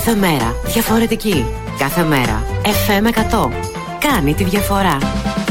Κάθε μέρα διαφορετική. Κάθε μέρα FM 100. Κάνει τη διαφορά.